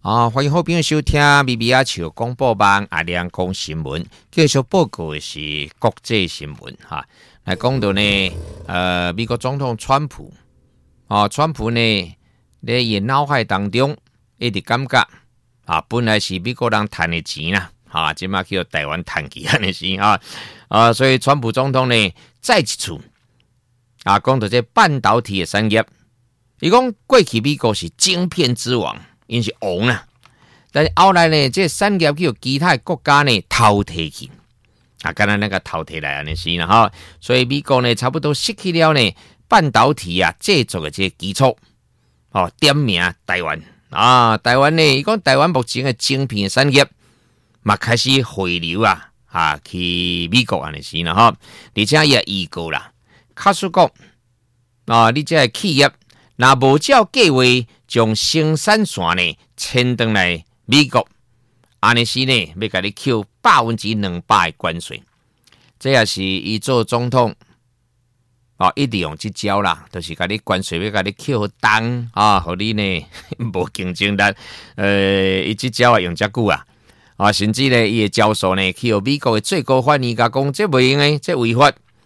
欢迎好朋友收听咪咪阿笑广播网阿亮讲新闻，继续报告的是国际新闻哈。来讲到呢，美国总统川普，川普呢，在伊脑海当中一直感觉本来是美国人赚的钱啦，即马叫台湾赚去安尼是所以川普总统呢再一次讲到这半导体的产业，伊讲过去美国是晶片之王。因是王啦，但是后来呢，这产业叫其他国家呢淘汰去，刚才那个淘汰来安尼是啦哈，所以美国呢差不多失去了呢半导体制作的这基础，点名台湾台湾呢，伊讲台湾目前的晶片产业嘛开始回流去美国安尼是啦哈，而且也预告啦，卡说讲你这企业若无照计划。将生产线呢迁登来美国，安尼是呢要甲你扣200%的关税，这也是伊做总统一直用这招啦，就是甲你关税要甲你扣重互你呢无竞争力，伊这招用遮久甚至呢伊的教授呢去美国的最高法院甲讲，这袂用的，这违法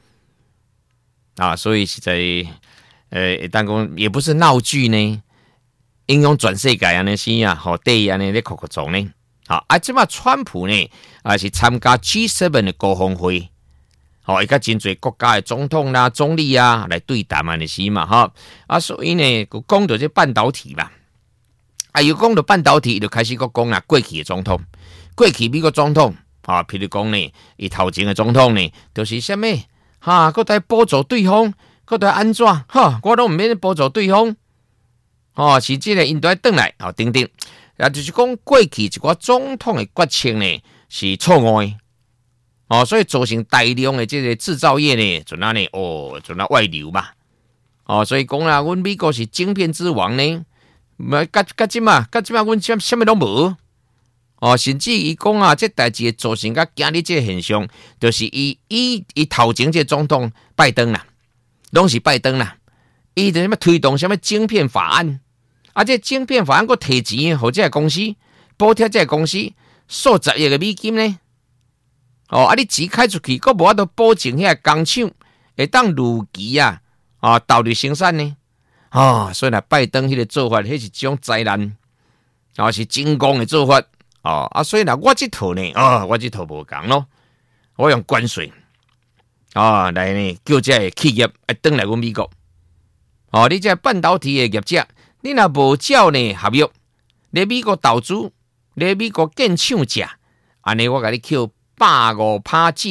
所以实在当讲也不是闹剧呢。应用全世界安尼是对伊安尼咧酷做呢。即马川普呢是参加 G7 的高峰会，伊甲真侪国家的总统啦、总理来对谈安尼是嘛所以呢，讲到这半导体嘛，又讲到半导体，就开始讲啦，过去的总统，过去美国总统譬如讲呢，伊头前的总统呢，就是什么搁在补助对方，搁在安怎我都唔免补助对方。是这个因都要转来等等，就是讲过去一个总统的决策呢是错误的，所以造成大量的这个制造业呢，就那呢就那外流嘛，所以讲啦，阮美国是晶片之王呢，甲即嘛阮什么都无，甚至伊讲这代志造成甲今日这个现象，就是伊头前这总统拜登啦，拢是拜登啦，伊就什么推动什么晶片法案。这晶片法案，佫提钱给这个公司，补贴这个公司数十亿的美金呢。你钱开出去，佫无法度保证遐工厂会当如期投入生产呢。所以拜登迄个做法，迄是一种灾难，是真公的做法。所以我这套呢，我这套无共咯，我用关税来呢，叫这个企业登来阮美国。你这半导体的业者。你若无照呢合约，来美国投资，来美国建厂价，安尼我甲你扣150%至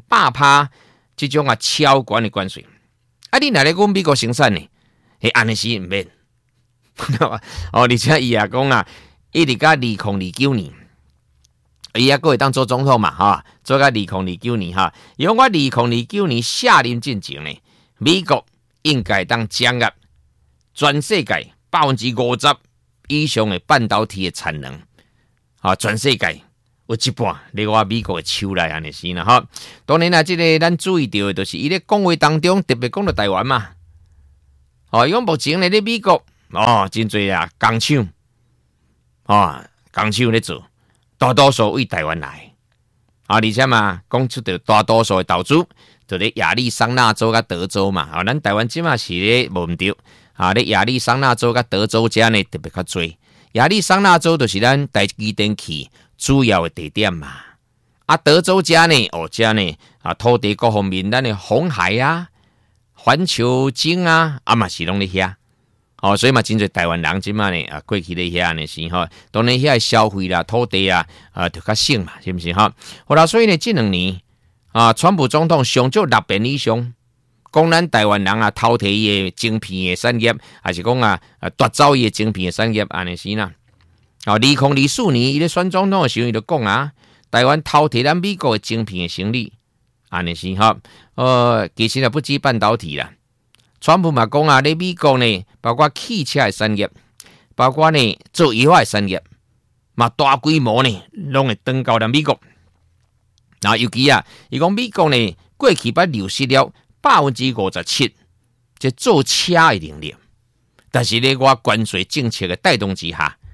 200%这种超悬的关税。你若来阮美国生产呢，安尼是毋免。而且伊也讲一直到2029年，伊还佫会当做总统嘛做到2029年伊讲我2029年下任进前呢，美国应该当掌握全世界。50%以上的半导体的产能，全世界有一半在我美国的手内安尼是啦当然这个咱注意到的就是伊咧讲话当中特别讲到台湾嘛，伊讲目前咧美国真侪工厂工厂咧做，大多数为台湾来而且嘛讲出到大多数的投资就咧亚利桑那州甲德州嘛咱台湾即马是咧无毋对。咧亚利桑那州甲德州遮呢特别较多，亚利桑那州就是咱台积电去主要的地点嘛。德州遮呢，遮呢土地各方面，咱的鸿海环球晶嘛是拢咧遐。所以嘛真侪台湾人即嘛呢过去咧遐呢是当然遐消费啦、土地就较省嘛，是毋是好啦，所以呢这2年川普总统上少6遍以上。讲咱台湾人淘汰伊的晶片的产业，还是讲夺走伊的晶片的产业，安尼是啦。2024年伊咧选总统的时候，伊就讲台湾淘汰咱美国的晶片的生意，安尼是其实也不止半导体啦。川普嘛讲咧美国呢，包括汽车的产业，包括呢做药的产业，嘛大规模呢，拢会登到咱美国。尤其伊讲美国呢，过去捌流失了。57%这做车的能力，但是咧我关税政策的带动之下，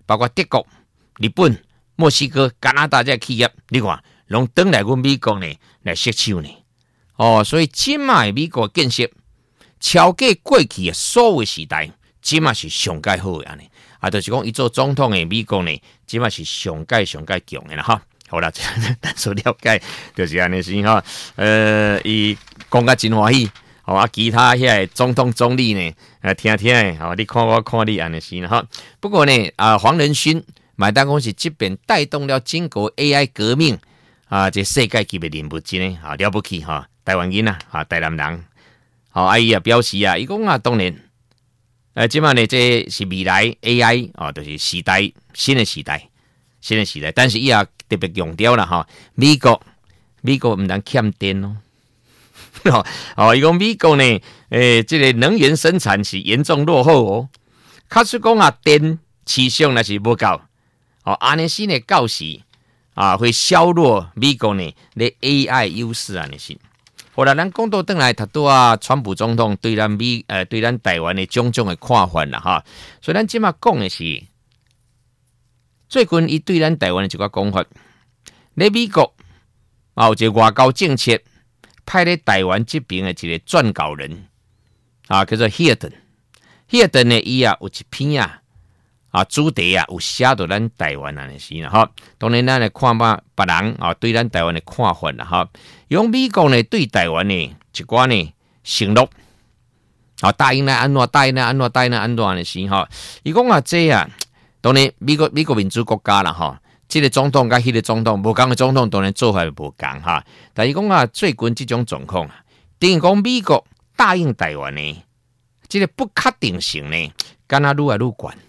包括德国、日本、墨西哥、加拿大这企业，你看，拢登来阮美国呢来吸收呢。所以今麦美国建设超过过去的所有时代，今麦是上界好的安尼。就是讲伊做总统的美国呢，今麦是上界强的啦哈。好啦，但所了解就是安尼先哈。伊讲甲真欢喜，其他遐总统总理呢，听听诶，你看我看你安尼先啦哈。不过呢，黄仁勋买单讲是这边带动了整个 AI 革命这世界级的人物真诶，了不起哈。台湾人台南人，伊也表示伊讲当然。即摆呢，这是未来 AI 就是新的时代，但是伊也特别强调啦美国唔能欠电哦。伊讲美国呢，这个能源生产是严重落后哦。假使讲电市场那是不够，安尼新的告示会削弱美国呢的 AI 优势安尼是。好啦，咱讲到转来，读到川普总统对咱对咱台湾的种种的看法啦哈，所以咱即马讲的是最近伊对咱台湾的一个讲法，咧美国有一个外交政策派咧台湾这边的一个撰稿人叫做希尔顿呢，伊有一篇主题有写到咱台湾安尼是啦哈。当然咱来看吧，别人对咱台湾的看法啦哈。用美国呢对台湾呢一寡呢承诺，答应来安怎安尼是哈。伊讲这当然美国民主国家啦哈。这个总统甲迄个总统无同的总统当然做法无同哈。但伊讲最近这种状况等于讲美国答应台湾呢，这个不确定性呢，敢若愈来愈悬。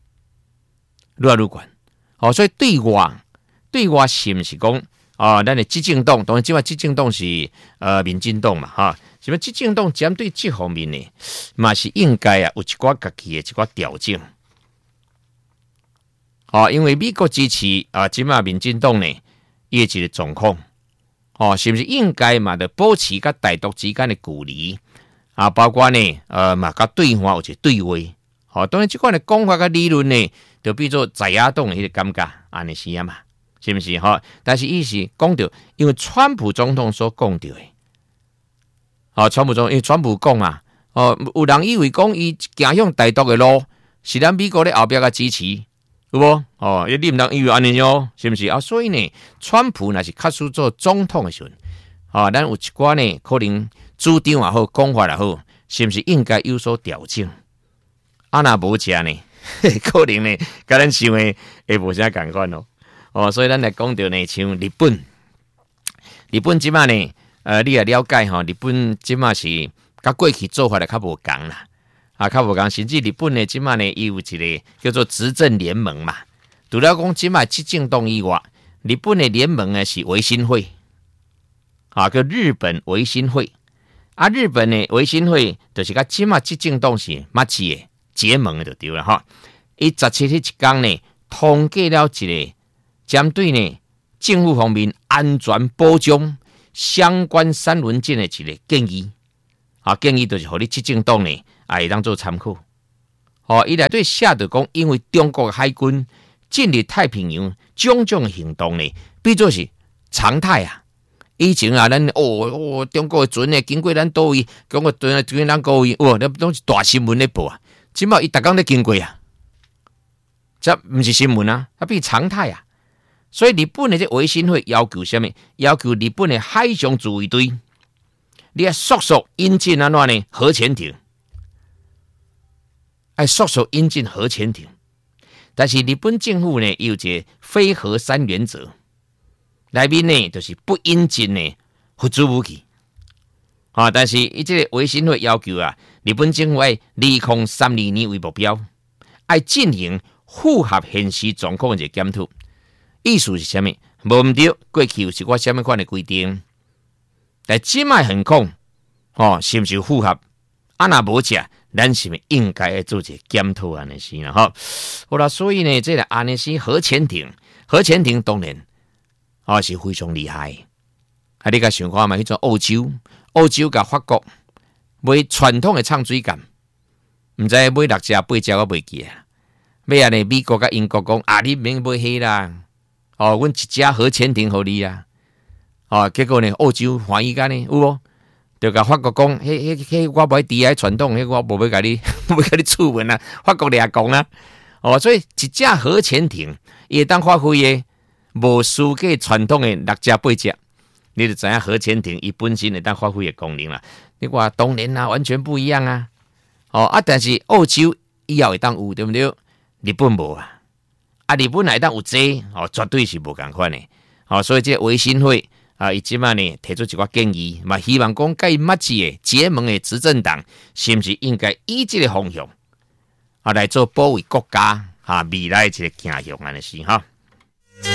所以对我是不是讲咱的执政党，当然即摆执政党是民进党嘛哈，是不执政党针对这方面呢，嘛是应该有一寡家己的一寡调整。因为美国支持即摆民进党呢，伊一个状况，是不是应该嘛的保持甲台独之间的距离包括呢嘛甲对话有一个对话。当然这款的讲法甲理论呢，就比做在野党的迄个感觉安尼是嘛，是不是但是伊是讲到，因为川普总统所讲到的，川普总统因为川普讲有人以为讲伊行向台独的路是咱美国咧后壁个支持，有无？你唔能以为安尼哟，是不是所以呢，川普若是确实做总统的时阵，咱有一寡呢可能主张也好，讲法也好，是不是应该有所调整？若无这呢？可能呢，甲咱想的会无啥共款所以咱来讲到呢，像日本即摆呢，你也了解日本即摆是甲过去做法的较无共啦，较无共，甚至日本呢即摆呢，伊有一个叫做执政联盟嘛。除了讲即摆执政党以外，日本的联盟呢是维新会，叫日本维新会。日本的维新会就是甲即摆执政党是默契的。结盟的就对了哈，伊17日一天呢，通过了一个针对呢政府方面安全保障相关3文件的一个建议，建议就是互你执政党呢会当做参考。伊内底写着讲，因为中国海军进入太平洋种种行动呢，比作是常态以前咱中国的船呢经过咱岛屿，中国船经过咱岛屿，那都是大新闻咧报即摆伊逐工咧经过这不是新闻它变常态所以日本的这维新会要求什么？要求日本的海上自卫队，你要速速引进呢核潜艇，速速引进核潜艇。但是日本政府呢有一个非核3原则，内面呢就是不引进呢核子武器。但是伊这个维新会要求日本政府2032年为目标，要进行符合现实状况的检讨。意思是什么？无毋对，过去有一寡什么款的规定，但即卖很空，是不是符合？若无这，咱是不是应该要做一个检讨安尼是啦？好啦，所以呢，这个安尼是核潜艇当然是非常厉害。你甲想看嘛？迄种欧洲甲法国买传统的唱水舰，毋知买6只8只我袂记要安尼美国甲英国讲啊，你免买迄啦，哦，阮一只核潜艇互你啊，哦，结果呢，澳洲欢喜干呢，有无？就甲法国讲，迄我无伫遐传统，迄我无要甲你，无要甲你处分啊，法国俩讲啊，哦，所以一只核潜艇，伊会当发挥诶，无输给传统诶6只8只，你就知影核潜艇伊本身会当发挥诶功能啦。你话当然啊，完全不一样啊，哦啊，但是澳洲以后会当有对不对？日本无啊，啊，日本会当有这哦，绝对是无共款诶，哦，所以这维新会。啊，伊即摆呢提出一个建议，嘛希望讲甲伊密切的结盟的执政党，是毋是应该以这个方向啊来做保卫国家未来一个行向安尼是哈？